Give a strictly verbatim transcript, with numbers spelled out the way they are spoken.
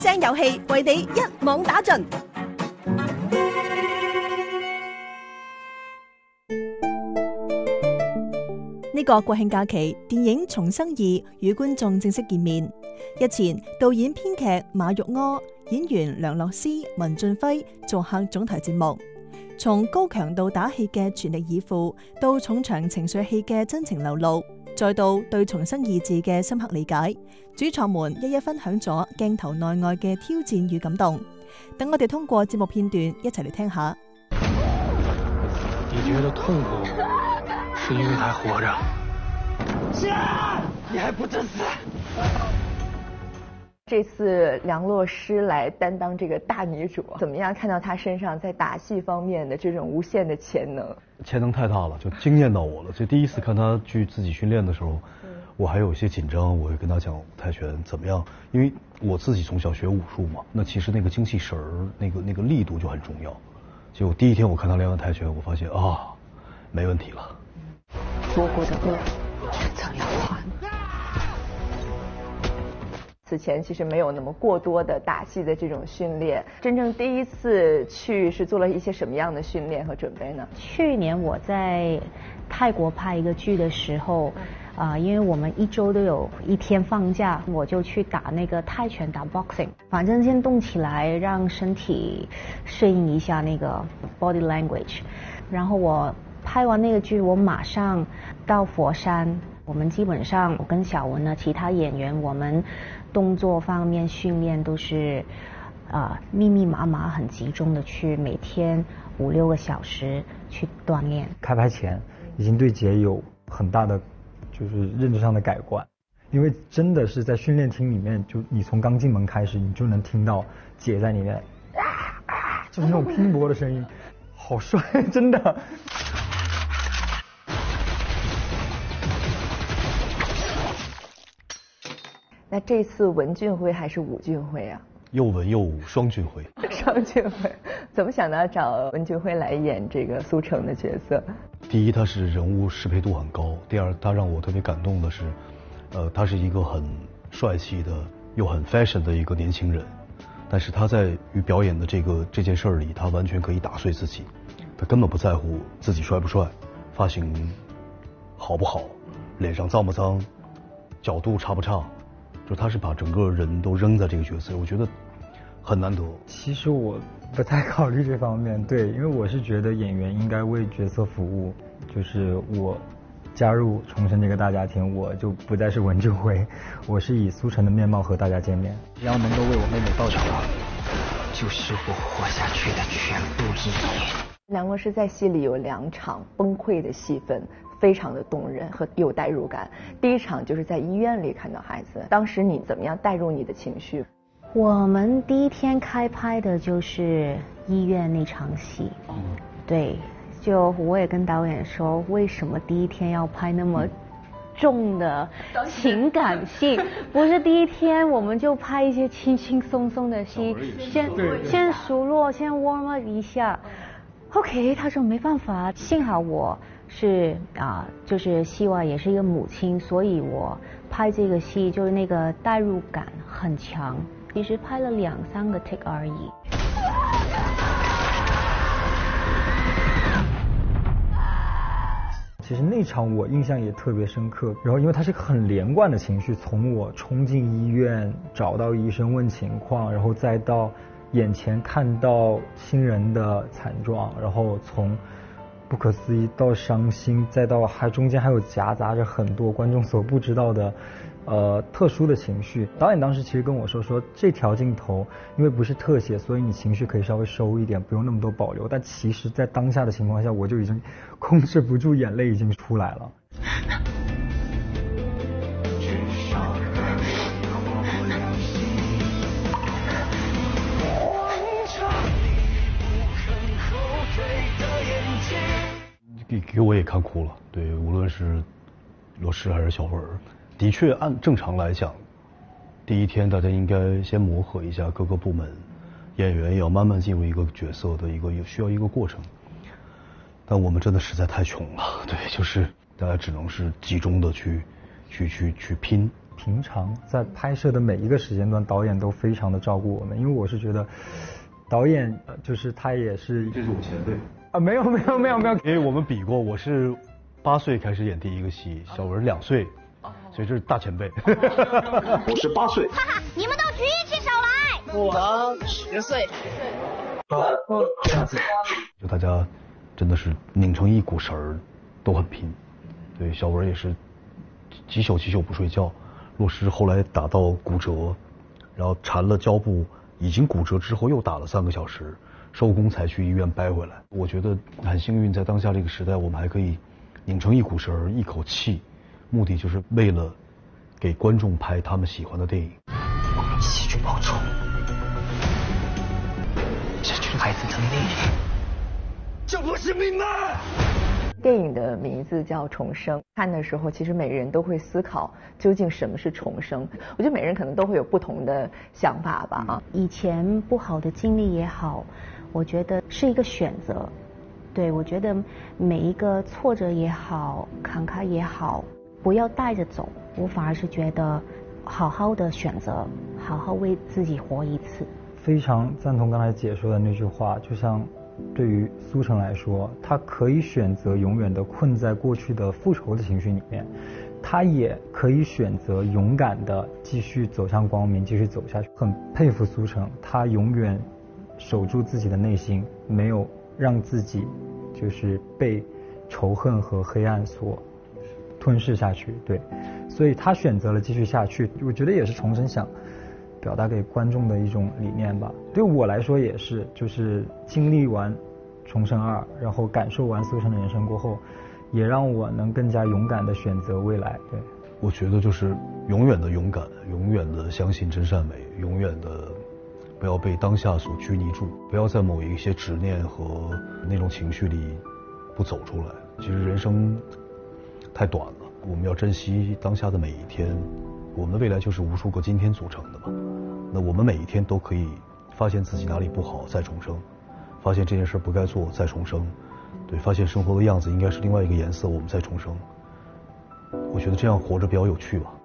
正遊戲為你一網打盡。呢個國慶假期，電影《重生二》與觀眾正式見面。日前，導演編劇馬玉柯、演員梁洛施、文俊輝做客總台節目。從高強度打戲嘅全力以赴，到重場情緒戲嘅真情流露，再到對重生二字嘅深刻理解，主創們一一分享咗鏡頭內外嘅挑戰與感動。等我哋通過節目片段一齊嚟聽下。 你覺得痛苦，是因為還活着？是啊，你還不致死。 這次梁洛施來擔當這個大女主，怎麼樣看到她身上在打戲方面的這種無限的潛能？ 潛能太大了，就驚豔到我了。就第一次看她去自己訓練的時候，我還有一些緊張，我會跟她講泰拳怎麼樣，因為我自己從小學武術嘛，那其實那個精氣神兒，那個那個力度就很重要。結果第一天我看她練完泰拳，我發現啊，沒問題了。 做過的惡，遲早要還。此前其實沒有那麼過多的打戲的這種訓練，真正第一次去是做了一些什麼樣的訓練和準備呢？ 去年我在泰國拍一個劇的時候，啊、呃，因為我們一周都有一天放假，我就去打那個泰拳，打 boxing， 反正先動起來，讓身體適應一下那個 body language。然後我拍完那個劇，我馬上到佛山。我們基本上，我跟小文呢，其他演員，我們動作方面訓練都是啊、呃、密密麻麻、很集中的去每天五六個小時去鍛鍊。 開拍前已經對姐有很大的就是認知上的改觀，因為真的是在訓練廳裏面，就你從剛進門開始，你就能聽到姐在裏面啊啊，就是那種拼搏的聲音，好帥，真的。 那這次文俊輝還是武俊輝啊？ 又文又武，雙俊輝。 雙俊輝，怎麼想到找文俊輝來演這個蘇成的角色？ 第一，他是人物適配度很高；第二，他讓我特別感動的是，呃，他是一個很帥氣的又很 fashion 的一個年輕人，但是他在於表演的這個這件事裏，他完全可以打碎自己，他根本不在乎自己帥不帥，髮型好不好，臉上髒不髒，角度差不差。就他是把整個人都扔在這個角色，我覺得很難得。 其實我不太考慮這方面，對，因為我是覺得演員應該為角色服務。就是我加入重生這個大家庭，我就不再是文俊輝，我是以蘇成的面貌和大家見面。 只要能夠為我妹妹報仇，就是我活下去的全部意義。 梁洛施在戲裏有兩場崩潰的戲份，非常的動人和有代入感。第一場就是在醫院裏看到孩子，當時你怎麼樣帶入你的情緒？ 我們第一天開拍的就是醫院那場戲，嗯，對，就我也跟導演說，為什麼第一天要拍那麼重的情感戲？不是第一天我們就拍一些輕輕鬆鬆的戲，先先熟絡，先 warm up 一下。OK， 他說沒辦法，幸好我是啊，就是希望也是一個母親，所以我拍這個戲就是那個代入感很強，其實拍了兩三個 take 而已。 其實那場我印象也特別深刻，然後因為它是個很連貫的情緒，從我衝進醫院找到醫生問情況，然後再到眼前看到親人的慘狀，然後從不可思議到傷心，再到還中間還有夾雜着很多觀眾所不知道的呃特殊的情緒。導演當時其實跟我說說這條鏡頭因為不是特寫，所以你情緒可以稍微收一點，不用那麼多保留，但其實在當下的情況下我就已經控制不住，眼淚已經出來了。 給給我也看哭了，對，無論是洛施還是小文，的確按正常來講，第一天大家應該先磨合一下各個部門，演員也要慢慢進入一個角色的一個需要一個過程。但我們真的實在太窮了，對，就是大家只能是集中的去去去去拼。 平常，在拍摄的每一个时间段，导演都非常的照顾我们，因为我是觉得，导演就是他也是， 这是我前辈啊，没有没有没有没有， 因为我们比过，我是八岁开始演第一个戏，小文两岁，所以这是大前辈。 我是八岁， 哈哈，你们都举起手来。 我十岁。 这样子，就大家真的是拧成一股绳儿，都很拼。对，小文也是几宿几宿不睡觉。洛诗后来打到骨折，然后缠了胶布，已经骨折之后又打了三个小时，收工才去医院掰回来。我觉得很幸运，在当下这个时代，我们还可以拧成一股绳儿，一口气，目的就是为了给观众拍他们喜欢的电影。 我们一起去报仇，这群孩子的命，这不是命吗？ 电影的名字叫《重生》，看的时候其实每人都会思考究竟什么是重生。我觉得每人可能都会有不同的想法吧。啊， 以前不好的经历也好，我觉得是一个选择。对，我觉得每一个挫折也好，坎坷也好，不要带着走。我反而是觉得，好好的选择，好好为自己活一次。 非常赞同刚才姐说的那句话，就像对于苏成来说，他可以选择永远的困在过去的复仇的情绪里面，他也可以选择勇敢的继续走向光明，继续走下去。很佩服苏成，他永远守住自己的内心，没有让自己就是被仇恨和黑暗所吞噬下去。对，所以他选择了继续下去。我觉得也是重生想表达给观众的一种理念吧。对我来说也是，就是经历完重生二，然后感受完苏成的人生过后，也让我能更加勇敢的选择未来。对， 我觉得就是永远的勇敢，永远的相信真善美，永远的不要被当下所拘泥住，不要在某一些执念和那种情绪里不走出来。其实人生太短了，我们要珍惜当下的每一天。我们的未来就是无数个今天组成的嘛，那我们每一天都可以发现自己哪里不好再重生，发现这件事不该做再重生，对，发现生活的样子应该是另外一个颜色我们再重生。我觉得这样活着比较有趣吧。